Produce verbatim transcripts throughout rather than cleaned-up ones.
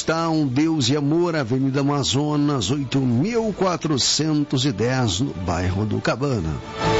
Cristal, Deus e Amor, Avenida Amazonas, oito mil quatrocentos e dez, no bairro do Cabana.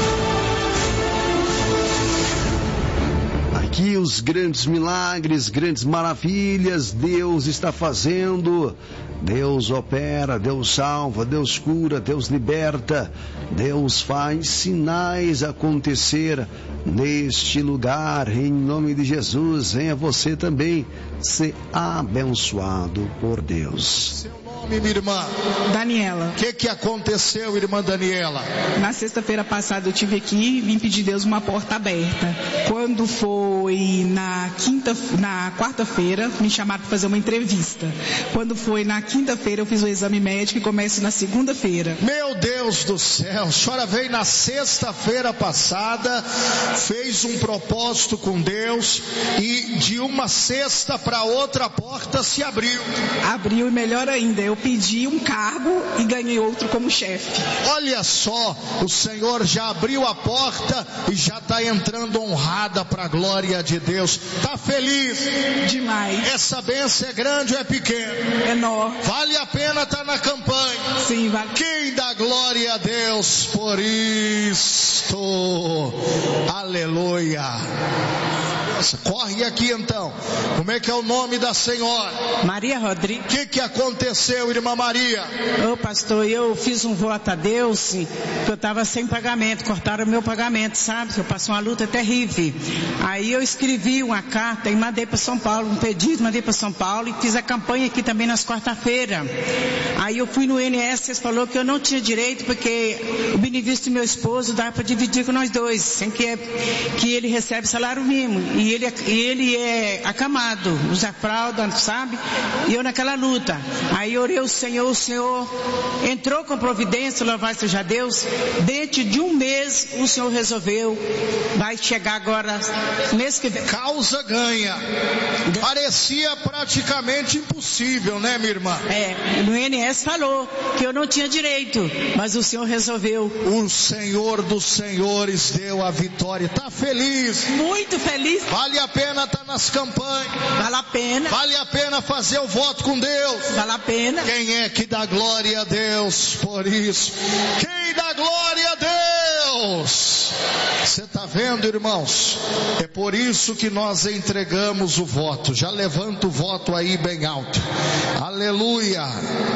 Aqui os grandes milagres, grandes maravilhas, Deus está fazendo. Deus opera, Deus salva, Deus cura, Deus liberta, Deus faz sinais acontecer neste lugar, em nome de Jesus. Venha você também ser abençoado por Deus. Nome, minha irmã? Daniela. O que que aconteceu, irmã Daniela? Na sexta-feira passada eu tive aqui e vim pedir Deus uma porta aberta. Quando foi na quinta, na quarta-feira, me chamaram para fazer uma entrevista. Quando foi na quinta-feira eu fiz o exame médico e começo na segunda-feira. Meu Deus do céu, a senhora veio na sexta-feira passada, fez um propósito com Deus e de uma sexta para outra a porta se abriu. Abriu e melhor ainda, eu pedi um cargo e ganhei outro como chefe. Olha só, o Senhor já abriu a porta e já está entrando honrada para a glória de Deus. Está feliz? Demais. Essa bênção é grande ou é pequena? Enorme. Vale a pena estar na campanha? Sim, vale. Quem dá glória a Deus por isto? Aleluia. Nossa, corre aqui então. Como é que é o nome da senhora? Maria Rodrigues. O que que aconteceu, irmã Maria? Ô pastor, eu fiz um voto a Deus que eu estava sem pagamento, cortaram o meu pagamento, sabe? Eu passei uma luta terrível. Aí eu escrevi uma carta e mandei para São Paulo, um pedido, mandei para São Paulo e fiz a campanha aqui também nas quarta-feiras. Aí eu fui no I N S S, eles falou que eu não tinha direito porque o benefício do meu esposo dá para dividir com nós dois, sem que, é, que ele recebe salário mínimo. E ele, e ele é acamado, usa fralda, sabe? E eu naquela luta. Aí orei o Senhor, o Senhor entrou com providência, louvado seja Deus. Dentro de um mês o Senhor resolveu. Vai chegar agora, mês que vem. Causa ganha. Parecia praticamente impossível, né, minha irmã? É, no I N S S falou que eu não tinha direito, mas o Senhor resolveu. O Senhor dos Senhores deu a vitória. Tá feliz? Muito feliz. Vale a pena estar nas campanhas. Vale a pena. Vale a pena fazer o voto com Deus. Vale a pena. Quem é que dá glória a Deus por isso? Quem dá glória a Deus? Você está vendo, irmãos? É por isso que nós entregamos o voto. Já levanta o voto aí bem alto. Aleluia.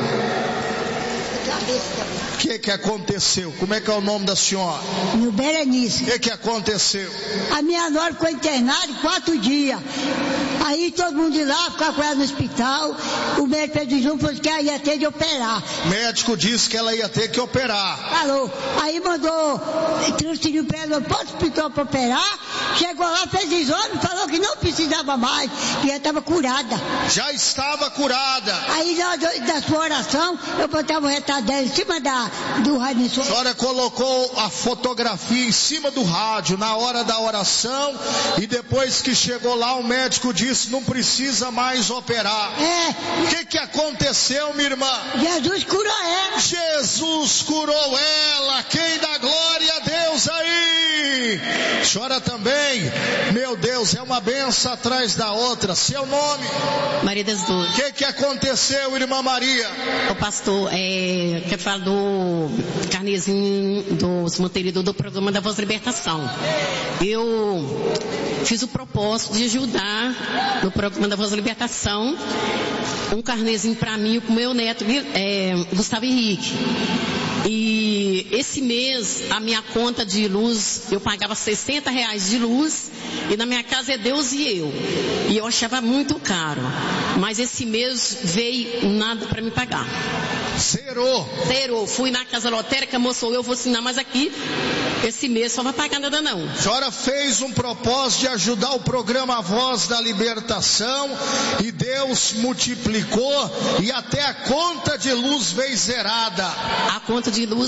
O que que aconteceu? Como é que é o nome da senhora? No Berenice. O que que aconteceu? A minha nora ficou internada quatro dias. Aí todo mundo de lá, ficava com ela no hospital. O médico fez o exame, falou que ela ia ter de operar. O médico disse que ela ia ter que operar. Falou. Aí mandou, transferiu para ela para o hospital para operar. Chegou lá, fez exame, falou que não precisava mais, que ela estava curada. Já estava curada. Aí na da sua oração, eu botava o retrato dela em cima da, do rádio. A senhora colocou a fotografia em cima do rádio na hora da oração e depois que chegou lá o médico disse não precisa mais operar. É. O que que aconteceu, minha irmã? Jesus curou ela. Jesus curou ela. Quem dá glória a Deus aí? Chora também. Meu Deus, é uma benção atrás da outra. Seu nome? Maria das Dores. O que que aconteceu, irmã Maria? O pastor, é, que fala do carnezinho dos manteridos do programa da Voz Libertação. Eu fiz o propósito de ajudar no programa da Voz Libertação um carnezinho para mim e para o meu neto, é, Gustavo Henrique. E esse mês a minha conta de luz, eu pagava sessenta reais de luz e na minha casa é Deus e eu. E eu achava muito caro. Mas esse mês veio nada para me pagar. Zerou. Zerou. Fui na casa lotérica, moço, eu vou assinar, mas aqui esse mês só não vai pagar nada não. A senhora fez um propósito de ajudar o programa Voz da Libertação e Deus multiplicou e até a conta de luz veio zerada. A conta de luz veio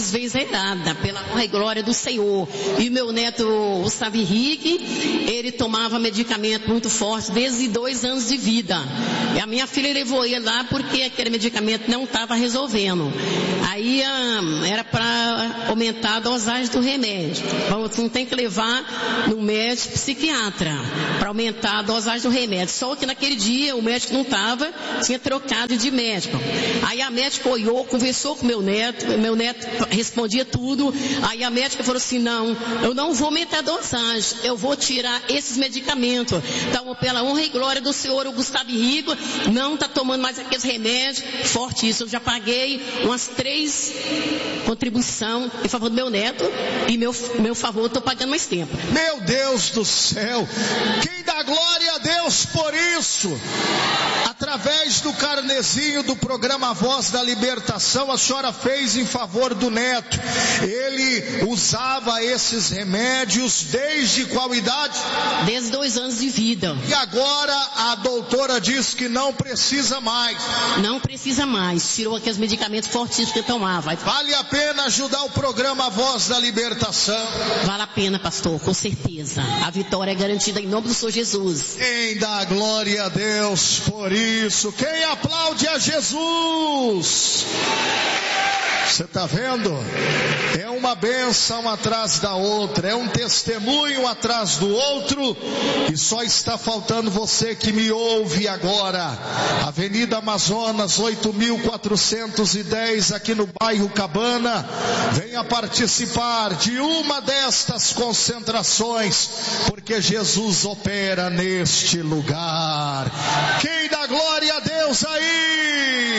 operada pela honra e glória do Senhor. E meu neto, Gustavo Henrique, ele tomava medicamento muito forte desde dois anos de vida. E a minha filha levou ele lá porque aquele medicamento não estava resolvendo. Aí ah, era para aumentar a dosagem do remédio. Então assim, tem que levar no médico psiquiatra para aumentar a dosagem do remédio. Só que naquele dia o médico não estava, tinha trocado de médico. Aí a médica olhou, conversou com meu neto, meu neto respondia tudo. Aí a médica falou assim: não, eu não vou aumentar a dosagem, eu vou tirar esses medicamentos. Então, pela honra e glória do Senhor, o Gustavo Henrique não está tomando mais aqueles remédios. Forte isso, eu já paguei umas três contribuições em favor do meu neto e meu, meu favor eu estou pagando mais tempo. Meu Deus do céu, quem dá glória a Deus por isso? Através do carnezinho do programa Voz da Libertação, a senhora fez em favor do neto. Ele usava esses remédios desde qual idade? Desde dois anos de vida. E agora a doutora diz que não precisa mais. Não precisa mais, tirou aqueles medicamentos fortíssimos que eu tomava. Vale a pena ajudar o programa Voz da Libertação? Vale a pena, pastor, com certeza. A vitória é garantida em nome do Senhor Jesus. Quem dá glória a Deus por isso? Quem aplaude a Jesus? Você está vendo? É uma bênção atrás da outra, é um testemunho atrás do outro, e só está faltando você que me ouve agora. Avenida Amazonas oito mil quatrocentos e dez, aqui no bairro Cabana. Venha participar de uma destas concentrações, porque Jesus opera neste lugar. Quem dá glória a Deus aí?